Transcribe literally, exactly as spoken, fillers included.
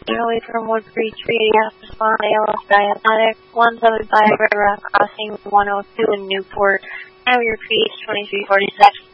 Easterly from Woodbury Tree, Respond A L S Diabetic, one seven five Red Rock Crossing, one oh two in Newport. Now your P H twenty-three forty-six.